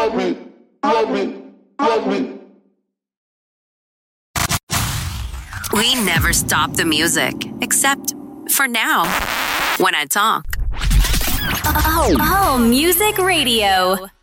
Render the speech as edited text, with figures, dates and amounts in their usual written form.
We never stop the music, except for now, when I talk. Oh, Music Radio.